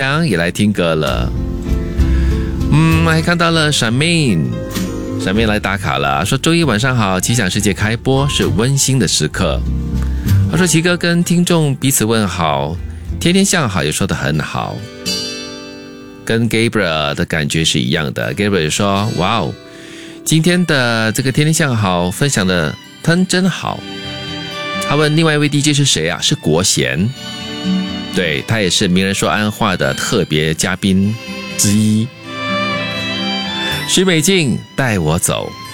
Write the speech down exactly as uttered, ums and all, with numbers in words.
阳也来听歌了。嗯，还看到了闪妹，闪妹来打卡了，说周一晚上好，奇想世界开播是温馨的时刻。他说奇哥跟听众彼此问好，天天向好也说得很好，跟 Gabriel 的感觉是一样的。 Gabriel 说哇哦，今天的这个天天向好分享的汤真好。他问另外一位 D J 是谁啊？是国贤，对，他也是名人说安话的特别嘉宾之一。徐美静带我走，